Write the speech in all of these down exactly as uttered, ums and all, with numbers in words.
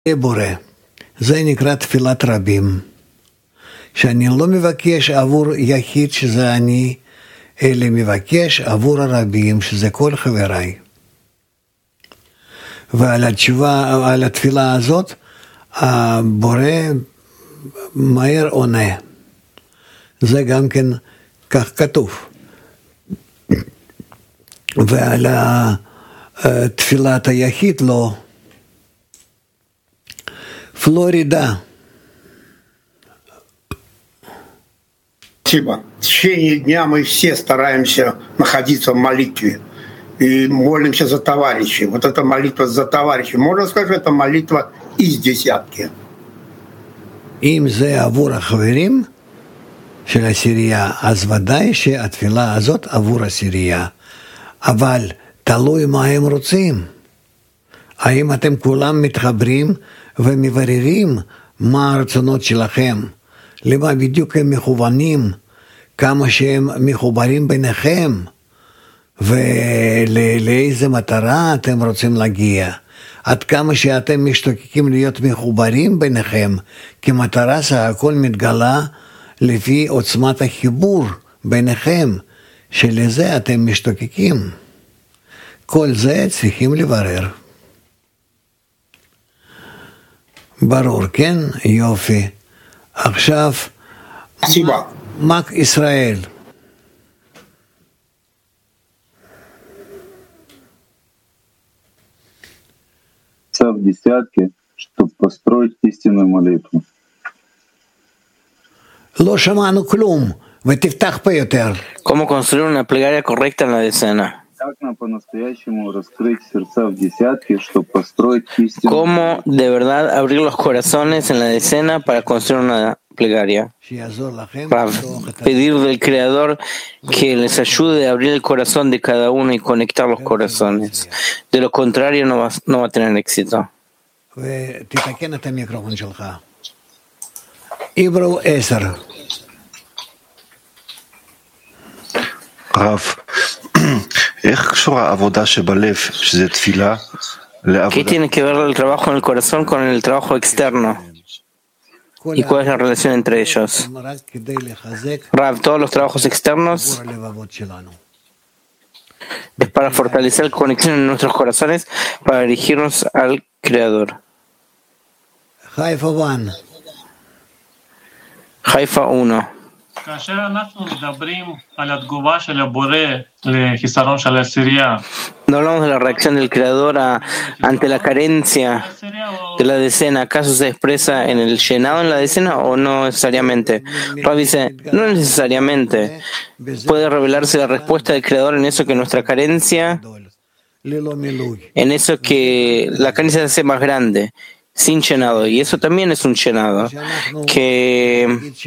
בורא, זה נקרא תפילת רבים, שאני לא מבקש עבור יחיד שזה אני, אלא מבקש עבור הרבים שזה כל חבריי. ועל התשובה, על התפילה הזאת, הבורא מהר עונה. זה גם כן כך כתוב. ועל תפילת היחיד לא. Флорида. Спасибо. В течение дня мы все стараемся находиться в молитве и молимся за товарищей. Вот эта молитва за товарищей, можно сказать, это молитва из десятки. אם זה עבור החברים של הסירייה, אז ודאי שהתפילה הזאת עבור הסירייה. אבל תלוי מה הם רוצים. האם אתם כולם מתחברים ומבררים מה הרצונות שלכם, למה בדיוק הם מכוונים, כמה שהם מחוברים ביניכם, ולאיזה מטרה אתם רוצים להגיע, עד כמה שאתם משתוקקים להיות מחוברים ביניכם, כי מטרה שהכל מתגלה לפי עוצמת החיבור ביניכם, שלזה אתם משתוקקים. כל זה צריכים לברר. ברור, כן? יופי. עכשיו, מק ישראל. В десятке, чтобы построить истинную молитву. לא שמענו כלום, ותפתח פה יותר. ¿Cómo construir una plegaria correcta en la decena? ¿Cómo de verdad abrir los corazones en la decena para construir una plegaria? Para pedir del Creador que les ayude a abrir el corazón de cada uno y conectar los corazones. De lo contrario no va, no va a tener éxito. Hebrew עשר. רב, איך קשורה העבודה שבלב, שזה תפילה, לעבודה? ¿Qué tiene que ver el trabajo en el corazón con el trabajo externo? ¿Y cuál es la relación entre ellos? Rav, todos los trabajos externos es para fortalecer la conexión en nuestros corazones, para dirigirnos al Creador. Haifa uno. Haifa uno. No hablamos de la reacción del Creador a, ante la carencia de la decena. ¿Acaso se expresa en el llenado en la decena o no necesariamente? Rav dice, no necesariamente. Puede revelarse la respuesta del Creador en eso que nuestra carencia, en eso que la carencia se hace más grande, sin llenado, y eso también es un llenado, que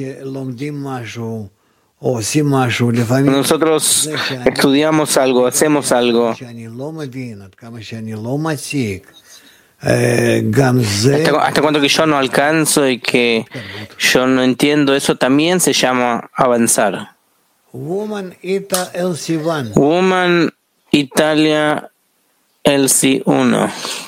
nosotros estudiamos algo, hacemos algo, hasta, hasta cuando que yo no alcanzo y que yo no entiendo, eso también se llama avanzar. Woman Italia Elsie uno.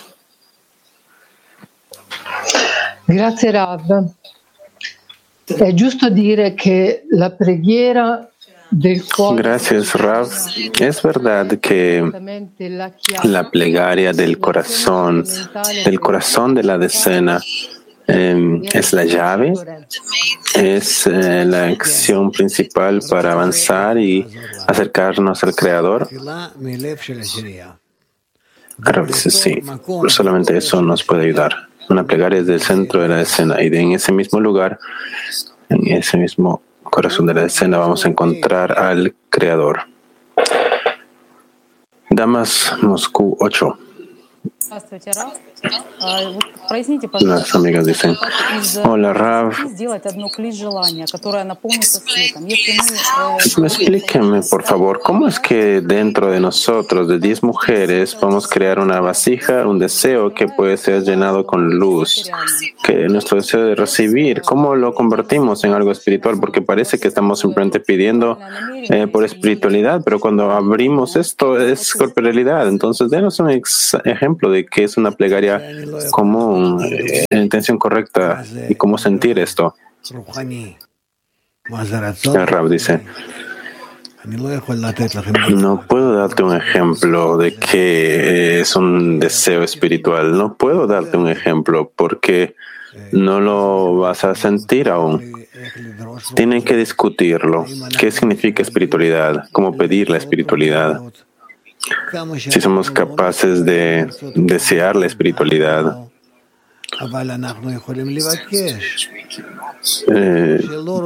Grazie Rav. È giusto dire che la preghiera del cuore. Gracias Rav. Es verdad que la plegaria del corazón, del corazón de la decena, eh, es la llave, es eh, la acción principal para avanzar y acercarnos al Creador. Rav dice sí, solamente eso nos puede ayudar. Una plegaria es del centro de la escena y de en ese mismo lugar, en ese mismo corazón de la escena, vamos a encontrar al Creador. Damas Moscú ocho. Las amigas dicen, hola Rav, explíqueme por favor, ¿cómo es que dentro de nosotros, de diez mujeres, podemos crear una vasija, un deseo que puede ser llenado con luz, que nuestro deseo de recibir, ¿cómo lo convertimos en algo espiritual? Porque parece que estamos simplemente pidiendo eh, por espiritualidad, pero cuando abrimos esto es corporalidad. Entonces, denos un ex ejemplo de que es una plegaria plegaria común, eh, en intención correcta, y cómo sentir esto. El Rab dice, no puedo darte un ejemplo de que es un deseo espiritual. No puedo darte un ejemplo porque no lo vas a sentir aún. Tienen que discutirlo. ¿Qué significa espiritualidad? ¿Cómo pedir la espiritualidad? Si somos capaces de desear la espiritualidad, Eh,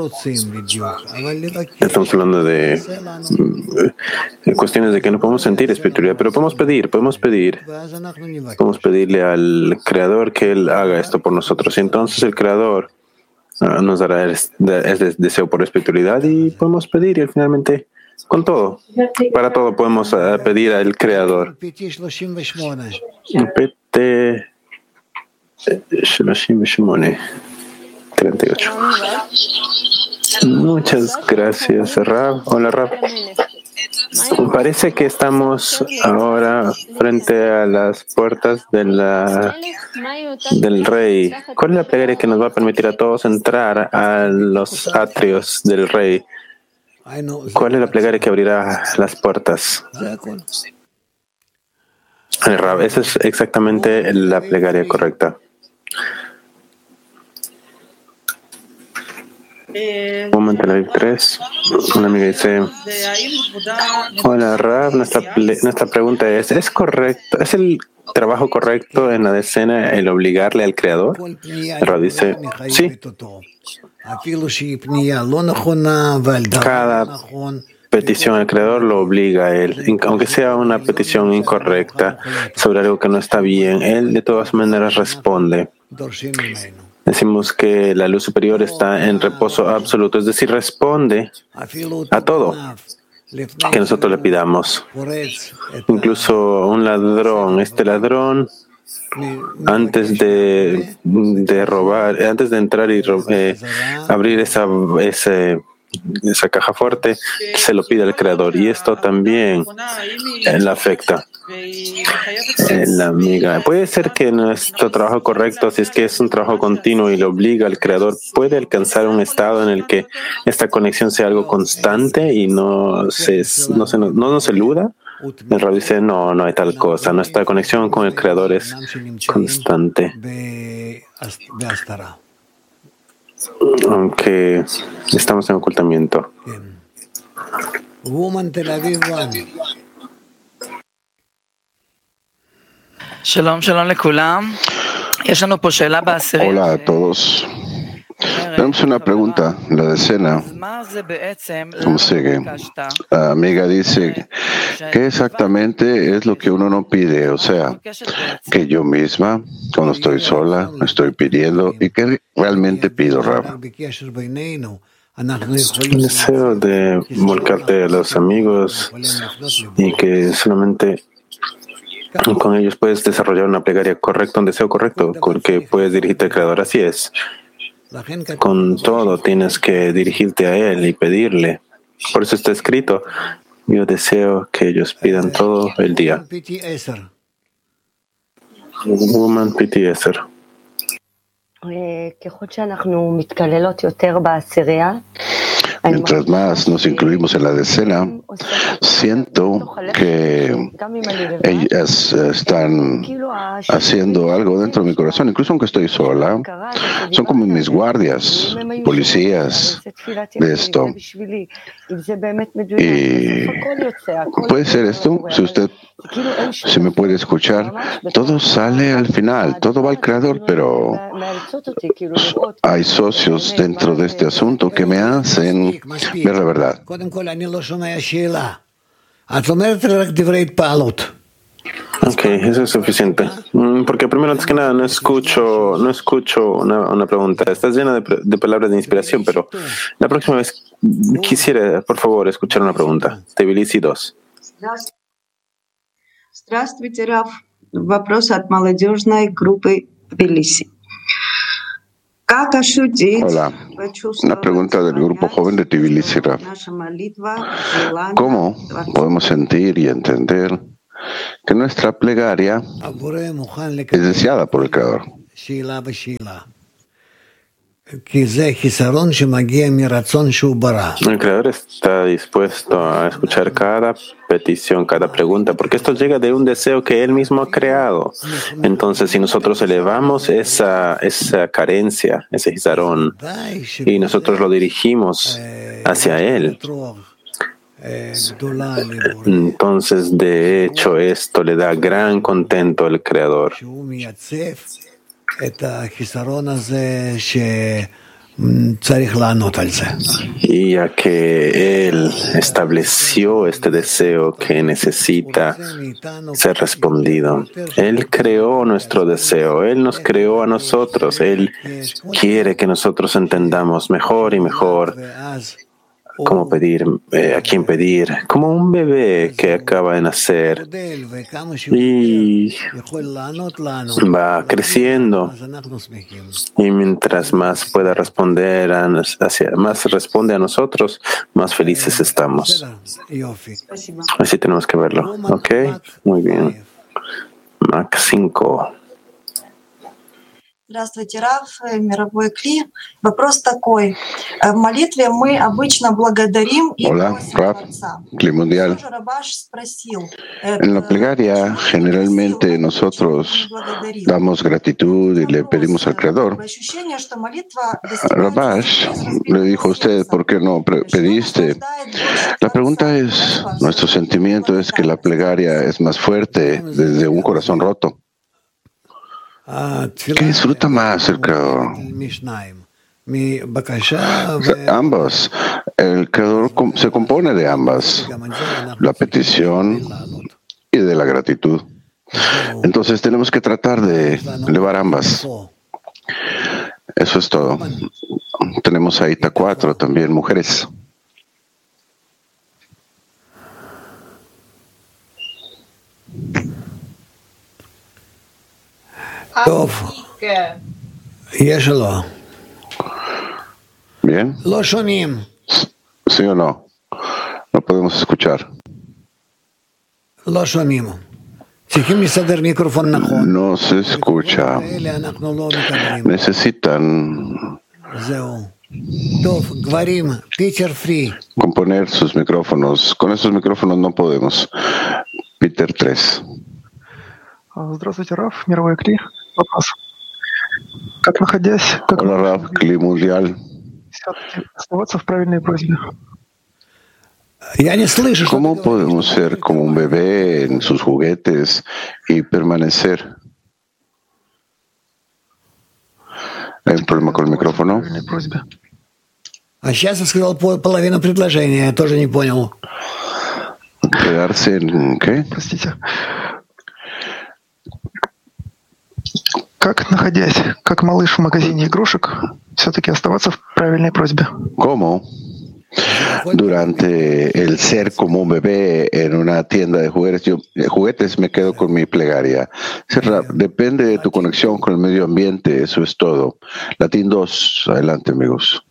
estamos hablando de eh, cuestiones de que no podemos sentir espiritualidad, pero podemos pedir, podemos pedir, podemos pedirle al Creador que Él haga esto por nosotros. Y entonces el Creador uh, nos dará el, el deseo por espiritualidad y podemos pedir y finalmente con todo, para todo podemos uh, pedir al Creador. Pete treinta y ocho. Muchas gracias, Rab. Hola, Rab. Parece que estamos ahora frente a las puertas de la, del Rey. ¿Cuál es la plegaria que nos va a permitir a todos entrar a los atrios del Rey? ¿Cuál es la plegaria que abrirá las puertas? El Rab, esa es exactamente la plegaria correcta. Momento Tel Aviv tres. Una amiga dice: hola, Rab, nuestra, nuestra pregunta es: ¿es correcto, es el trabajo correcto en la decena el obligarle al Creador? Rab dice: sí. Cada petición al Creador lo obliga a Él, aunque sea una petición incorrecta sobre algo que no está bien, Él de todas maneras responde. Decimos que la luz superior está en reposo absoluto, es decir, responde a todo que nosotros le pidamos. Incluso un ladrón, este ladrón, antes de, de robar, antes de entrar y eh, abrir esa, ese, esa caja fuerte, se lo pide al Creador, y esto también eh, la afecta. Eh, la amiga, puede ser que nuestro trabajo correcto, si es que es un trabajo continuo y lo obliga al Creador, puede alcanzar un estado en el que esta conexión sea algo constante y no se, no se, no, no nos eluda. El Rab dice: no, no hay tal cosa. Nuestra conexión con el Creador es constante, aunque estamos en ocultamiento. Hola a todos. Tenemos una pregunta, la decena. ¿Cómo sigue? La amiga dice: ¿qué exactamente es lo que uno no pide? O sea, que yo misma, cuando estoy sola, estoy pidiendo, y que realmente pido, Rab. El deseo de volcarte a los amigos y que solamente con ellos puedes desarrollar una plegaria correcta, un deseo correcto, porque puedes dirigirte al Creador. Así es. Con todo tienes que dirigirte a Él y pedirle. Por eso está escrito: yo deseo que ellos pidan todo el día. Woman P T Eser. Mientras más nos incluimos en la decena, siento que ellas están haciendo algo dentro de mi corazón, incluso aunque estoy sola. Son como mis guardias, policías de esto. Y puede ser esto, si usted se me puede escuchar, todo sale al final, todo va al Creador, pero hay socios dentro de este asunto que me hacen ver la verdad. Ok, eso es suficiente. Porque primero, antes que nada, no escucho, no escucho una, una pregunta. Estás llena de, de palabras de inspiración, pero la próxima vez quisiera, por favor, escuchar una pregunta. Tbilisi dos. Здравствуйте, Рав. Вопрос от молодежной группы Тбилиси. Hola, una pregunta del grupo joven de Tbilisi, Raf. ¿Cómo podemos sentir y entender que nuestra plegaria es deseada por el Creador. El Creador está dispuesto a escuchar cada petición, cada pregunta, porque esto llega de un deseo que Él mismo ha creado. Entonces, si nosotros elevamos esa, esa carencia, ese Hizarón, y nosotros lo dirigimos hacia Él, entonces, de hecho, esto le da gran contento al Creador. Y ya que Él estableció este deseo que necesita ser respondido, Él creó nuestro deseo, Él nos creó a nosotros, Él quiere que nosotros entendamos mejor y mejor cómo pedir, eh, a quién pedir, como un bebé que acaba de nacer y va creciendo, y mientras más pueda responder, a, hacia, más responde a nosotros, más felices estamos. Así tenemos que verlo. ¿Ok? Muy bien. Mac cinco. Здравствуйте, Рав, мировой Кли. Вопрос такой. В молитве мы обычно благодарим и просим Отца. En la plegaria, generalmente nosotros damos gratitud y le pedimos al Creador. Rabash le dijo a usted, ¿por qué no pediste? La pregunta es, nuestro sentimiento es que la plegaria es más fuerte desde un corazón roto. ¿Qué disfruta más el Creador? O sea, ambas. El Creador se compone de ambas, la petición y de la gratitud. Entonces tenemos que tratar de elevar ambas. Eso es todo. Tenemos ahí Ita cuatro también, mujeres. טוב, יש או לא? Bien. לא שומעים. ¿Sí o no? No podemos escuchar. לא שומעים. צריכים לסדר מיקרופון נכון. No se escucha. Necesitan זהו. טוב, גברים, פיצ'ר פרי. Componer sus micrófonos. Con esos micrófonos no podemos. Peter tres. Здравствуйте, Раф, мировой Кли. Вопрос. Как находясь, как Hola, Raf, Kli Mundial. все-таки оставаться в правильной просьбе? ¿Cómo podemos ser como un bebé en sus juguetes y permanecer? ¿Hay un problema con el micrófono? А сейчас я сказал половину предложения, я тоже не понял. ¿Quedarse en qué? Простите. Как, находясь, как малыш в магазине игрушек, все-таки оставаться в правильной просьбе? ¿Cómo? Durante el ser como un bebé en una tienda de juguetes, yo, juguetes me quedo con mi plegaria. Depende de tu conexión con el medio ambiente, eso es todo. Latín dos, adelante amigos.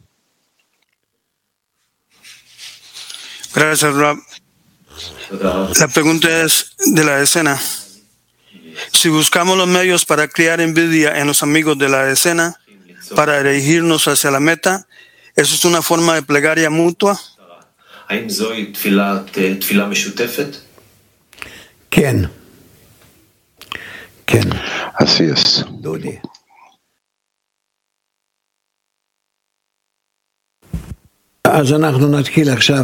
Gracias, Rab. La pregunta es de la escena. Si buscamos los medios para crear envidia en los amigos de la escena, para dirigirnos hacia la meta, ¿eso es una forma de plegaria mutua? ¿Quién? ¿Quién? Así es. Dudi. אז אנחנו נתחיל עכשיו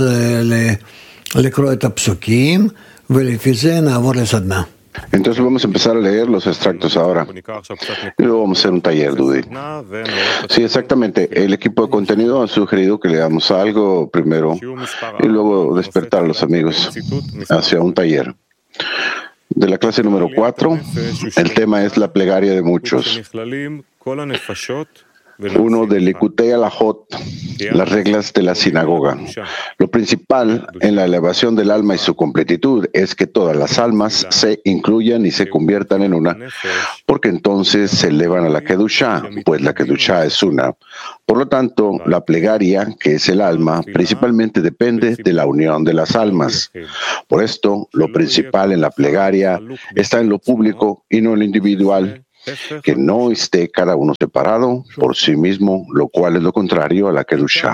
לקרוא את הפסוקים, ולפי זה נעבור לסדנה. Entonces vamos a empezar a leer los extractos ahora. Y luego vamos a hacer un taller, Dudi. Sí, exactamente. El equipo de contenido ha sugerido que leamos algo primero y luego despertar a los amigos hacia un taller. De la clase número cuatro, el tema es la plegaria de muchos. Uno de Likutei Halachot, las reglas de la sinagoga. Lo principal en la elevación del alma y su completitud es que todas las almas se incluyan y se conviertan en una, porque entonces se elevan a la Kedushá, pues la Kedushá es una. Por lo tanto, la plegaria, que es el alma, principalmente depende de la unión de las almas. Por esto, lo principal en la plegaria está en lo público y no en lo individual. Que no esté cada uno separado por sí mismo, lo cual es lo contrario a la Kedushá.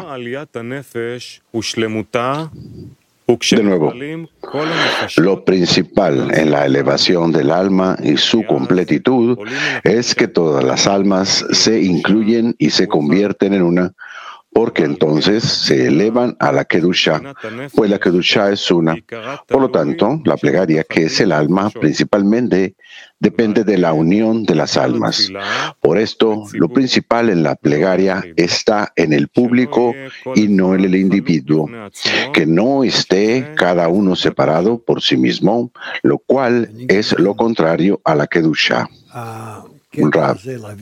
De nuevo, lo principal en la elevación del alma y su completitud es que todas las almas se incluyen y se convierten en una, porque entonces se elevan a la Kedushá, pues la Kedushá es una. Por lo tanto, la plegaria, que es el alma, principalmente depende de la unión de las almas. Por esto, lo principal en la plegaria está en el público y no en el individuo, que no esté cada uno separado por sí mismo, lo cual es lo contrario a la Kedushá. Rab.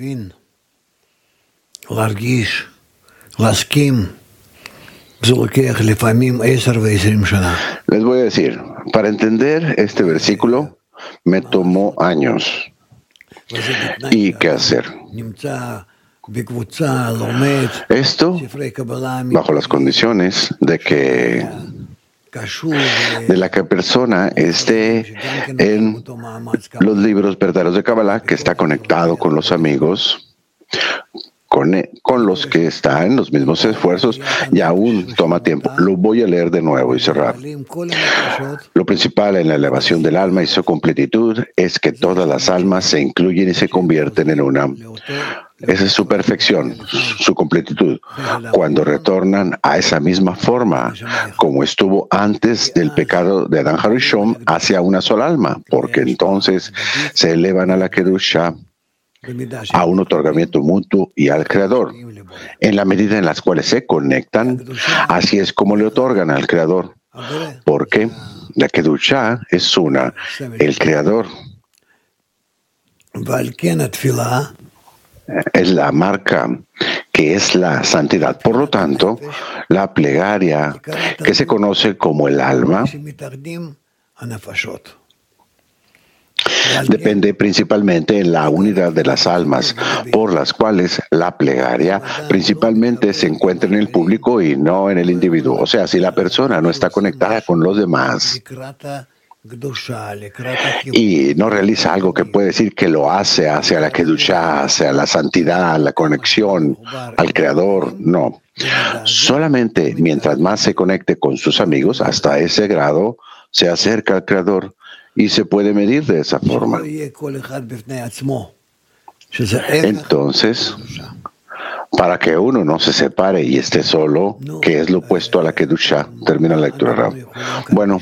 Les voy a decir, para entender este versículo me tomó años. ¿Y qué hacer? Esto bajo las condiciones de que de la que persona esté en los libros verdaderos de Kabbalah, que está conectado con los amigos, Con, con los que está en los mismos esfuerzos, y aún toma tiempo. Lo voy a leer de nuevo y cerrar. Lo principal en la elevación del alma y su completitud es que todas las almas se incluyen y se convierten en una. Esa es su perfección, su completitud, cuando retornan a esa misma forma como estuvo antes del pecado de Adán Harishon hacia una sola alma, porque entonces se elevan a la Kedushá, a un otorgamiento mutuo y al Creador. En la medida en las cuales se conectan, así es como le otorgan al Creador. Porque la Kedushá es una, el Creador es la marca que es la santidad. Por lo tanto, la plegaria, que se conoce como el alma, depende principalmente en la unidad de las almas, por las cuales la plegaria principalmente se encuentra en el público y no en el individuo. O sea, si la persona no está conectada con los demás y no realiza algo que puede decir que lo hace hacia la Kedushá, hacia la santidad, la conexión al Creador, no. Solamente mientras más se conecte con sus amigos, hasta ese grado se acerca al Creador. Y se puede medir de esa forma. Entonces, para que uno no se separe y esté solo, que es lo opuesto a la Kedushá. Termina la lectura, Rab. Bueno,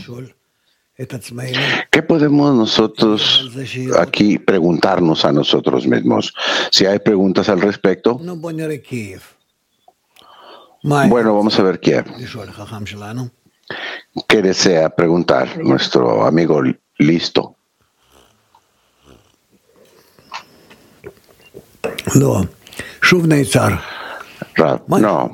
¿qué podemos nosotros aquí preguntarnos a nosotros mismos? Si hay preguntas al respecto. Bueno, vamos a ver qué. ¿Qué desea preguntar nuestro amigo listo? No. No.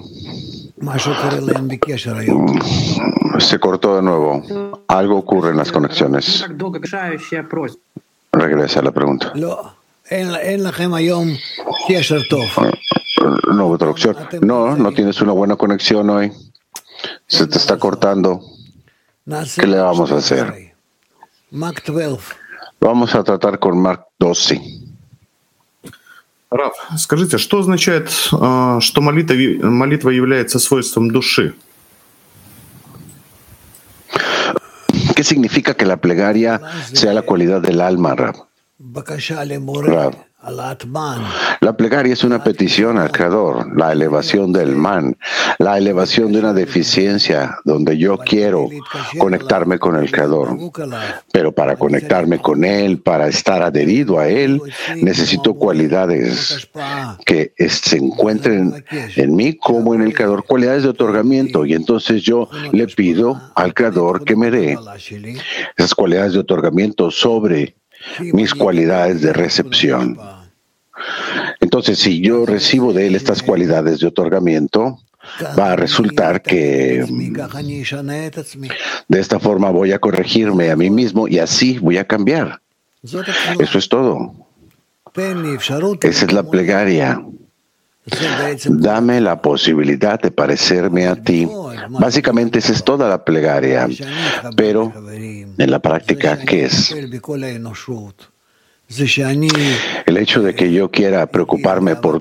Se cortó de nuevo. Algo ocurre en las conexiones. Regresa a la pregunta. No, traducción. No, no tienes una buena conexión hoy. Se te está cortando. ¿Qué le vamos a hacer? Vamos a tratar con Mark doce. Рав, скажите, что означает, что молитва, молитва является свойством души? ¿Qué significa que la plegaria sea la cualidad del alma, Rab? Rab. La plegaria es una petición al Creador, la elevación del man, la elevación de una deficiencia donde yo quiero conectarme con el Creador. Pero para conectarme con Él, para estar adherido a Él, necesito cualidades que se encuentren en mí como en el Creador, cualidades de otorgamiento. Y entonces yo le pido al Creador que me dé esas cualidades de otorgamiento sobre mis cualidades de recepción. Entonces, si yo recibo de él estas cualidades de otorgamiento, va a resultar que de esta forma voy a corregirme a mí mismo y así voy a cambiar. Eso es todo. Esa es la plegaria. Dame la posibilidad de parecerme a ti. Básicamente esa es toda la plegaria. Pero en la práctica, ¿qué es? El hecho de que yo quiera preocuparme por